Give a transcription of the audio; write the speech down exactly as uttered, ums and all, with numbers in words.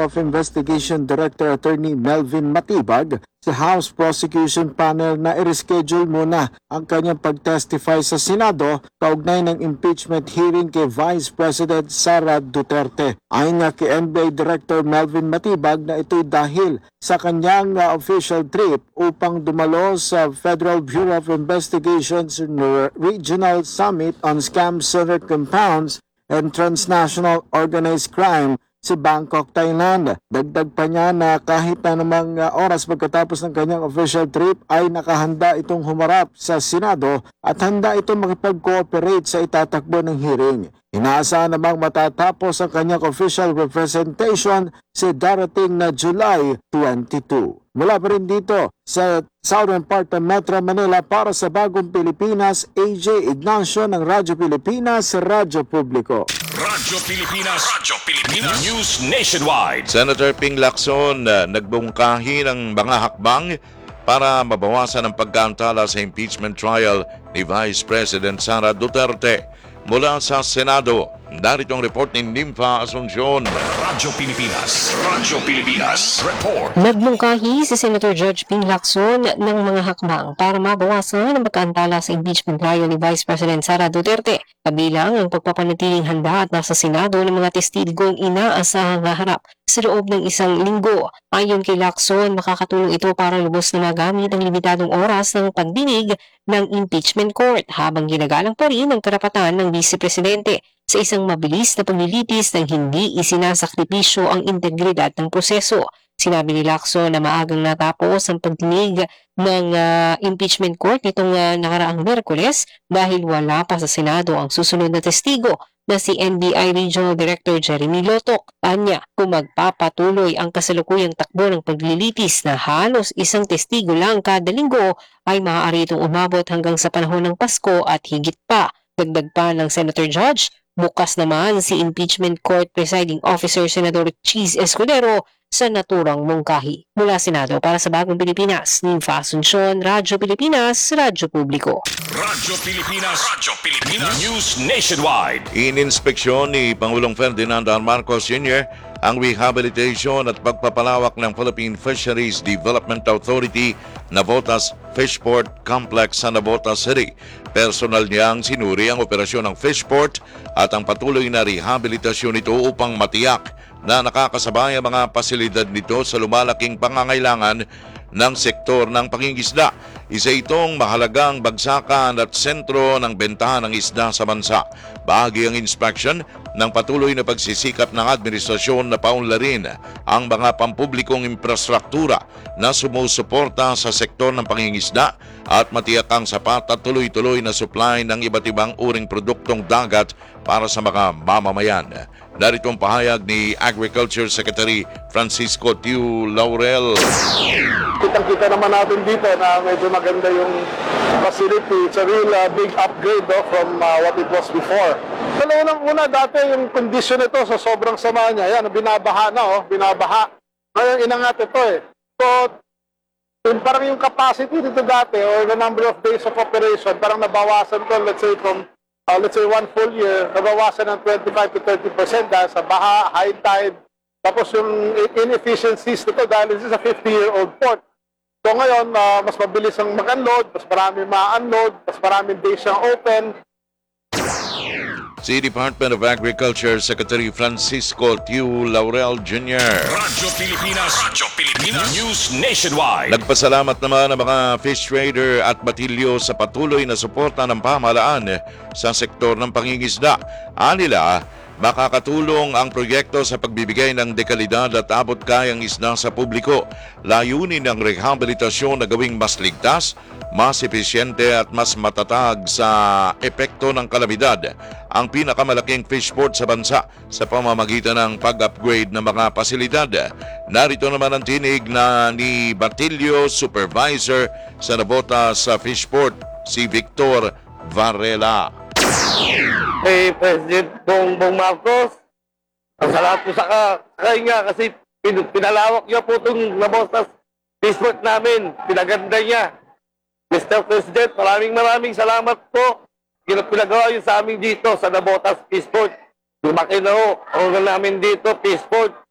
of Investigation Director Attorney Melvin Matibag sa House Prosecution Panel na i-reschedule muna ang kanyang pag-testify sa Senado kaugnay ng impeachment hearing kay Vice President Sara Duterte. Ayon nga kay N B I Director Melvin Matibag na ito'y dahil sa kanyang uh, official trip upang dumalo sa Federal Bureau of Investigation's Regional Summit on Scams, Center Compounds and Transnational Organized Crime sa Bangkok, Thailand. Dagdag pa niya na kahit na namang uh, oras pagkatapos ng kanyang official trip ay nakahanda itong humarap sa Senado at handa itong makipag-cooperate sa itatakbo ng hearing. Inaasahan namang matatapos ang kanyang official representation sa darating na July twenty-two. Mula pa rin dito sa southern part ng Metro Manila para sa Bagong Pilipinas, A J Ignacio ng Radyo Pilipinas, Radyo Publiko. Radyo Pilipinas, Radyo Pilipinas, News Nationwide. Senator Ping Lacson uh, nagbungkahi ng mga hakbang para mabawasan ang pagkaantala sa impeachment trial ni Vice President Sara Duterte. Mula sa Senado, narito ang report ni Nympha Asuncion. Radyo Pilipinas, Radyo Pilipinas, report. Nagmungkahi si Senator George Ping Lacson ng mga hakbang para mabawasan ang pagkaantala sa impeachment trial ni Vice President Sara Duterte, kabilang ang pagpapanatiling handa at nasa Senado ng mga testigong inaasahang haharap sa loob ng isang linggo. Ayon kay Lacson, makakatulong ito para lubos na magamit ang limitadong oras ng pagdinig ng impeachment court habang ginagalang pa rin ang karapatan ng Vice Presidente sa isang mabilis na paglilitis ng hindi isinasakripisyo ang integridad ng proseso. Sinabi ni Lacson na maagang natapos ang pagdinig ng uh, impeachment court nitong uh, nakaraang Miyerkules dahil wala pa sa Senado ang susunod na testigo na si N B I Regional Director Jeremy Lotok. Anya, kung magpapatuloy ang kasalukuyang takbo ng paglilitis na halos isang testigo lang kada linggo, ay maaari itong umabot hanggang sa panahon ng Pasko at higit pa. Dagdag pa ng Senator Judge, bukas naman si Impeachment Court Presiding Officer Senador Cheese Escudero sa naturang mungkahi. Mula Senado para sa Bagong Pilipinas, Nympha Asuncion, Radyo Pilipinas, Radyo Publiko. Radyo Pilipinas, Radyo Pilipinas, News Nationwide. Ininspeksyon ni Pangulong Ferdinand R. Marcos Junior ang rehabilitation at pagpapalawak ng Philippine Fisheries Development Authority Navotas Fishport Complex sa Navotas City. Personal niyang sinuri ang operasyon ng Fishport at ang patuloy na rehabilitasyon nito upang matiyak na nakakasabay ang mga pasilidad nito sa lumalaking pangangailangan ng sektor ng pangingisda. Isa itong mahalagang bagsakan at sentro ng bentahan ng isda sa bansa. Bahagi ang inspection ng patuloy na pagsisikap ng administrasyon na paunlarin ang mga pampublikong infrastruktura na sumusuporta sa sektor ng pangingisda at matiyak ang sapat at tuloy-tuloy na supply ng iba't ibang uring produktong dagat para sa mga mamamayan. Narito ang pahayag ni Agriculture Secretary Francisco Tiu Laurel. Kitang-kita naman natin dito na medyo maganda yung facility. It's a real uh, big upgrade no, from uh, what it was before. Sa unang-una, dati yung condition nito sa sobrang sama niya. Yan, binabaha na, oh, binabaha. Ngayon, inangat ito eh. So, yung, parang yung capacity dito dati or the number of days of operation, parang nabawasan ko, let's say, from Uh, let's say one full year, nabawasan ng twenty-five to thirty percent dahil sa baha, high tide, tapos yung inefficiencies nito dahil this is a fifty-year-old port. So ngayon, uh, mas mabilis ang mag-unload, mas marami ma-unload, mas maraming days siyang open. Si Department of Agriculture Secretary Francisco Tiu Laurel Junior Radyo Pilipinas, Radyo Pilipinas, News Nationwide. Nagpasalamat naman ang mga fish trader at batilyo sa patuloy na suporta ng pamahalaan sa sektor ng pangingisda. Anila, makakatulong ang proyekto sa pagbibigay ng dekalidad at abot kayang isda sa publiko. Layunin ng rehabilitasyon na gawing mas ligtas, mas epesyente at mas matatag sa epekto ng kalamidad ang pinakamalaking fishport sa bansa sa pamamagitan ng pag-upgrade ng mga pasilidad. Narito naman ang tinig na ni Batilyo Supervisor sa Navotas sa Fishport, si Victor Varela. Hey, President Bongbong Marcos, ang salamat po sa kanya kasi pin- pinalawak niya po itong Navotas Fishport namin. Pinaganda niya. Mister President, maraming maraming salamat po. Pinagawa yun sa amin dito sa Navotas Fishport. Lumaki na ho, organ namin dito, Fishport.